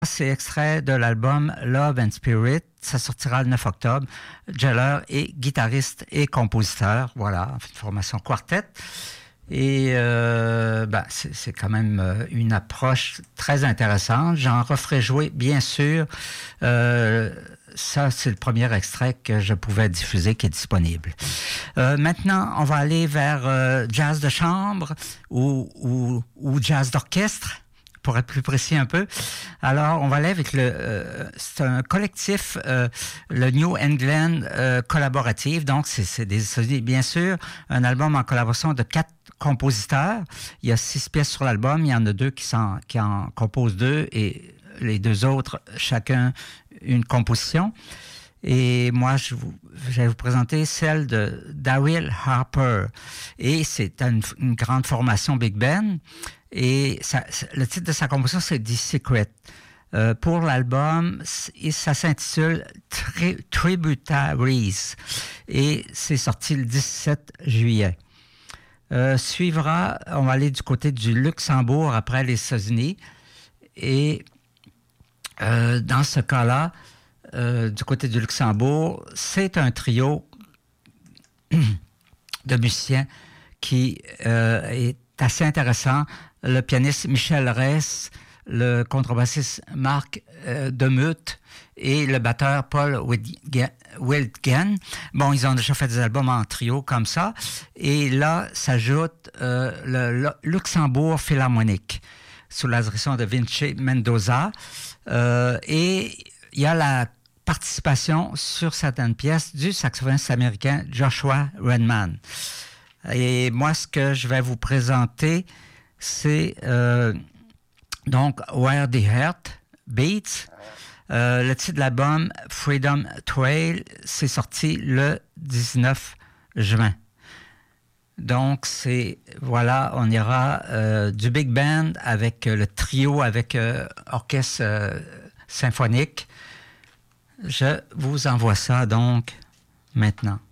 C'est extrait de l'album Love and Spirit. Ça sortira le 9 octobre. Jeller est guitariste et compositeur. Voilà, une formation quartet. Et c'est quand même une approche très intéressante. J'en referai jouer, bien sûr. Ça, c'est le premier extrait que je pouvais diffuser qui est disponible. Maintenant, on va aller vers jazz de chambre ou jazz d'orchestre, pour être plus précis un peu. Alors, on va aller avec c'est un collectif, le New England collaboratif. Donc, c'est bien sûr un album en collaboration de 4 compositeurs. Il y a 6 pièces sur l'album. Il y en a 2 qui en composent 2 et les 2 autres, chacun une composition. Et moi, je vais vous présenter celle de Daryl Harper. Et c'est une grande formation Big Band. Et le titre de sa composition, c'est The Secret. Pour l'album, ça s'intitule Tributaries. Et c'est sorti le 17 juillet. Suivra, on va aller du côté du Luxembourg après les États-Unis. Et dans ce cas-là, du côté du Luxembourg, c'est un trio de musiciens qui est assez intéressant. Le pianiste Michel Ress, le contrebassiste Marc Demuth et le batteur Paul Wildgen. Bon, ils ont déjà fait des albums en trio comme ça. Et là, s'ajoute le Luxembourg Philharmonique sous la direction de Vinci Mendoza. Et il y a la participation sur certaines pièces du saxophoniste américain Joshua Redman. Et moi, ce que je vais vous présenter, c'est donc Where the Heart Beats. Le titre de l'album Freedom Trail, c'est sorti le 19 juin. Donc, voilà, on ira du big band avec le trio, avec orchestre symphonique. Je vous envoie ça donc maintenant.